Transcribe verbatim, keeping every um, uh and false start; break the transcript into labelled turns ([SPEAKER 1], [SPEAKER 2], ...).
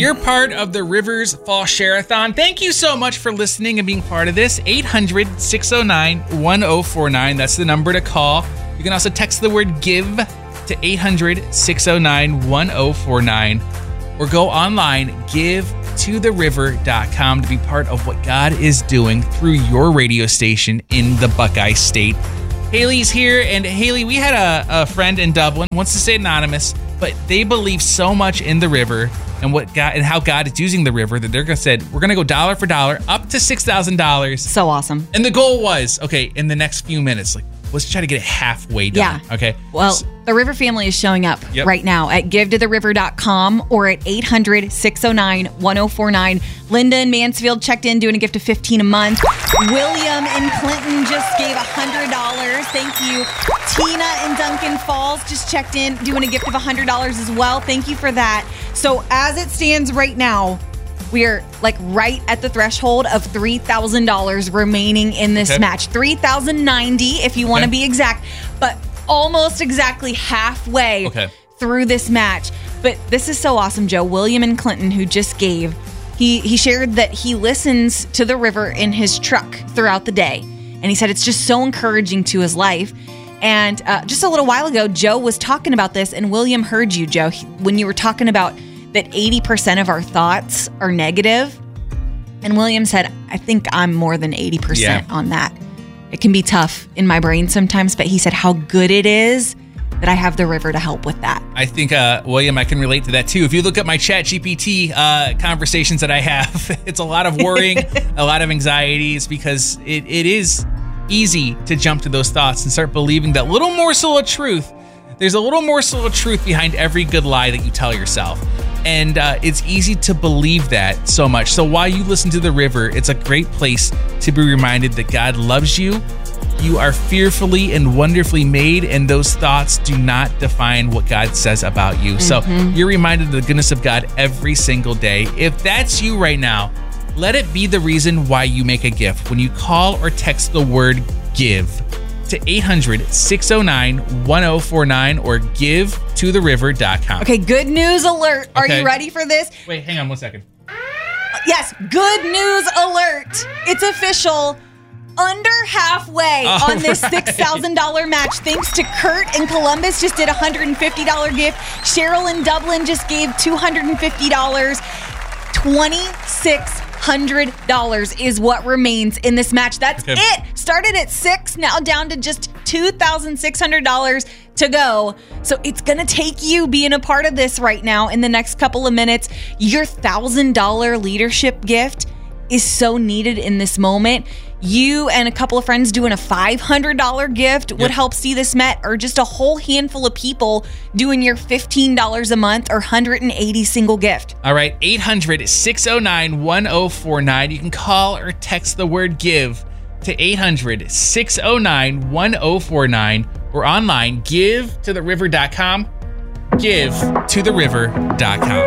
[SPEAKER 1] You're part of the Rivers Fall Share-a-thon. Thank you so much for listening and being part of this. eight hundred, six oh nine, one oh four nine. That's the number to call. You can also text the word GIVE to eight hundred, six oh nine, one oh four nine. Or go online, give to the river dot com to be part of what God is doing through your radio station in the Buckeye State. Haley's here, and Haley, we had a, a friend in Dublin, wants to stay anonymous, but they believe so much in the river and what God and how God is using the river that they're going to say, we're going to go dollar for dollar up to six thousand dollars.
[SPEAKER 2] So awesome.
[SPEAKER 1] And the goal was, okay, in the next few minutes, like, let's try to get it halfway done.
[SPEAKER 2] Yeah.
[SPEAKER 1] Okay.
[SPEAKER 2] Well,
[SPEAKER 1] so,
[SPEAKER 2] the River family is showing up
[SPEAKER 1] Yep.
[SPEAKER 2] right now at give to the river dot com or at eight hundred, six oh nine, one oh four nine. Linda in Mansfield checked in doing a gift of fifteen dollars a month. William in Clinton just gave one hundred dollars. Thank you. Tina in Duncan Falls just checked in doing a gift of one hundred dollars as well. Thank you for that. So as it stands right now, we are like right at the threshold of three thousand dollars remaining in this
[SPEAKER 1] Okay.
[SPEAKER 2] match. three thousand ninety if you want to
[SPEAKER 1] Okay.
[SPEAKER 2] be exact, but almost exactly halfway
[SPEAKER 1] Okay.
[SPEAKER 2] through this match. But this is so awesome, Joe. William and Clinton, who just gave, he, he shared that he listens to the river in his truck throughout the day. And he said it's just so encouraging to his life. And uh, just a little while ago, Joe was talking about this, and William heard you, Joe, he, when you were talking about that eighty percent of our thoughts are negative. And William said, I think I'm more than eighty percent
[SPEAKER 1] Yeah.
[SPEAKER 2] on that. It can be tough in my brain sometimes, but he said how good it is that I have the river to help with that.
[SPEAKER 1] I think, uh, William, I can relate to that too. If you look at my Chat G P T uh, conversations that I have, it's a lot of worrying, a lot of anxieties, because it, it is easy to jump to those thoughts and start believing that little morsel of truth. There's a little morsel of truth behind every good lie that you tell yourself. And uh, it's easy to believe that so much. So while you listen to the river, it's a great place to be reminded that God loves you. You are fearfully and wonderfully made, and those thoughts do not define what God says about you. So you're reminded of the goodness of God every single day. If that's you right now, let it be the reason why you make a gift. When you call or text the word GIVE to eight hundred, six oh nine, one oh four nine or give to the river dot com.
[SPEAKER 2] Okay, good news alert. Are
[SPEAKER 1] Okay.
[SPEAKER 2] you ready for this?
[SPEAKER 1] Wait, hang on one second.
[SPEAKER 2] Yes, good news alert. It's official. Under halfway
[SPEAKER 1] All
[SPEAKER 2] on this
[SPEAKER 1] right.
[SPEAKER 2] six thousand dollars match. Thanks to Kurt in Columbus, just did a one hundred fifty dollars gift. Cheryl in Dublin just gave two hundred fifty dollars. twenty-six hundred dollars is what remains in this match. That's
[SPEAKER 1] Okay.
[SPEAKER 2] it. Started at six, now down to just two thousand six hundred dollars to go. So it's going to take you being a part of this right now in the next couple of minutes. Your one thousand dollars leadership gift is so needed in this moment. You and a couple of friends doing a five hundred dollars gift would
[SPEAKER 1] Yep.
[SPEAKER 2] help see this met, or just a whole handful of people doing your fifteen dollars a month or one hundred eighty single gift.
[SPEAKER 1] All right, eight hundred, six oh nine, one oh four nine. You can call or text the word GIVE to eight hundred, six oh nine, one oh four nine or online, give to the river dot com, give to the river dot com.